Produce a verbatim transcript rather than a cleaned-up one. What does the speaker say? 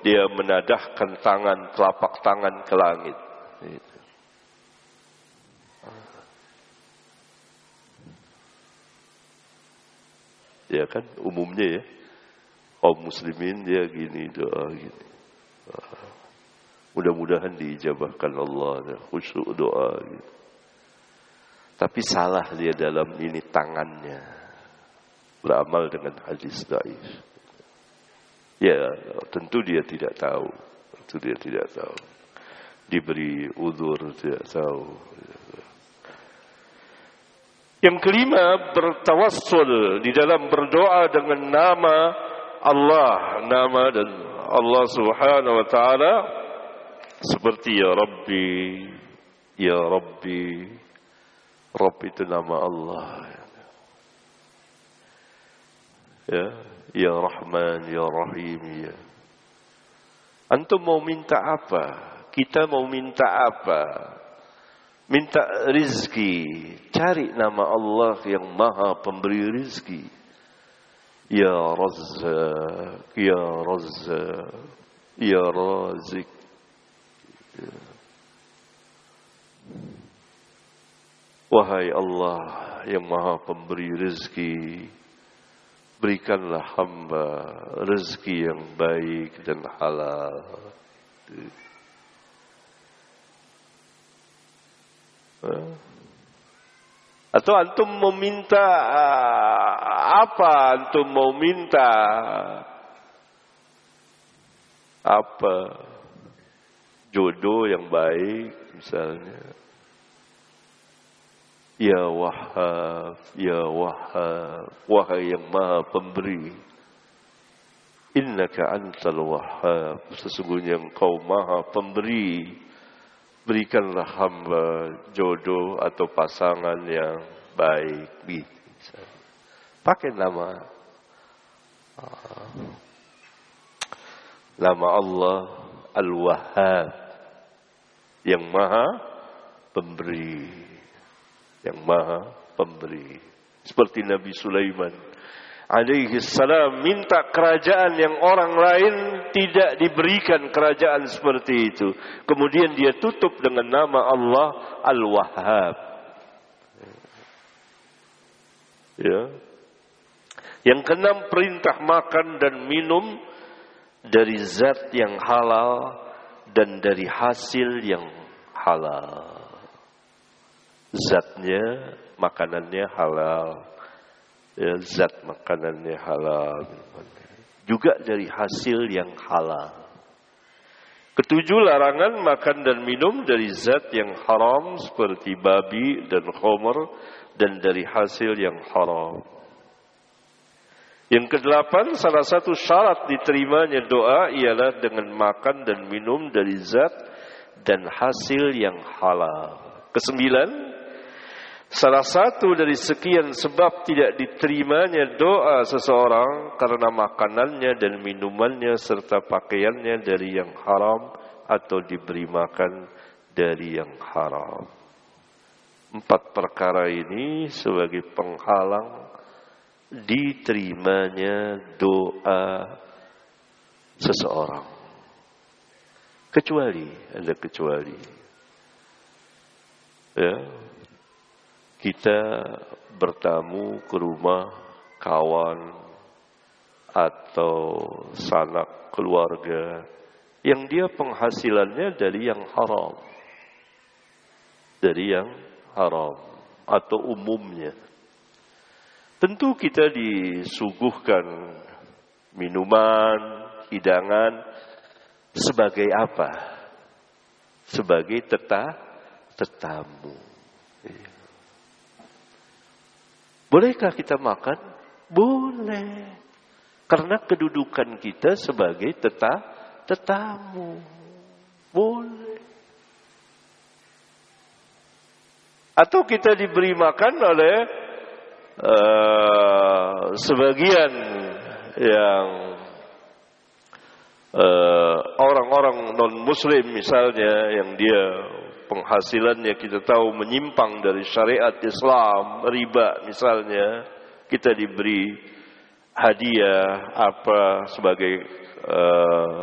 dia menadahkan tangan, telapak tangan ke langit. Ya kan, umumnya ya, kaum muslimin dia gini doa gini. Mudah-mudahan diijabahkan Allah, khusyuk doa gitu. Tapi salah dia dalam ini tangannya, beramal dengan hadis dhaif. Ya, tentu dia tidak tahu. Tentu dia tidak tahu. Diberi uzur, tidak tahu. Yang kelima, bertawassul di dalam berdoa dengan nama Allah, nama dan Allah Subhanahu wa taala, seperti ya Rabbi, ya Rabbi. Rabb itu nama Allah. Ya, ya Rahman, ya Rahim, ya. Antum mau minta apa? Kita mau minta apa? Minta rizki, cari nama Allah yang Maha Pemberi rizki. Ya Razzaq, ya Razzaq, ya Razik. Ya. Wahai Allah yang Maha Pemberi rizki, berikanlah hamba rezeki yang baik dan halal. Atau antum meminta apa? Antum mau minta apa? Jodoh yang baik misalnya. Ya Wahhab, ya Wahhab, wahai yang Maha Pemberi. Innaka antal Wahhab, sesungguhnya engkau Maha Pemberi. Berikanlah hamba jodoh atau pasangan yang baik. Bisa. Pakai nama nama Allah Al-Wahhab, yang Maha Pemberi. Yang Maha Pemberi. Seperti Nabi Sulaiman alaihi salam minta kerajaan yang orang lain tidak diberikan kerajaan seperti itu. Kemudian dia tutup dengan nama Allah Al-Wahhab. Ya. Yang keenam, perintah makan dan minum dari zat yang halal dan dari hasil yang halal. Zatnya, makanannya halal, ya, zat makanannya halal, juga dari hasil yang halal. Ketujuh, larangan makan dan minum dari zat yang haram seperti babi dan khamr dan dari hasil yang haram. Yang kedelapan, salah satu syarat diterimanya doa ialah dengan makan dan minum dari zat dan hasil yang halal. Kesembilan, salah satu dari sekian sebab tidak diterimanya doa seseorang karena makanannya dan minumannya serta pakaiannya dari yang haram atau diberi makan dari yang haram. Empat perkara ini sebagai penghalang diterimanya doa seseorang. Kecuali, ada kecuali. Ya. Kita bertamu ke rumah kawan atau sanak keluarga yang dia penghasilannya dari yang haram. Dari yang haram atau umumnya. Tentu kita disuguhkan minuman, hidangan sebagai apa? Sebagai teta, tetamu. Bolehkah kita makan? Boleh. Karena kedudukan kita sebagai teta, tetamu. Boleh. Atau kita diberi makan oleh uh, sebagian yang uh, orang-orang non-muslim misalnya, yang dia penghasilannya kita tahu menyimpang dari syariat Islam, riba misalnya, kita diberi hadiah apa sebagai uh,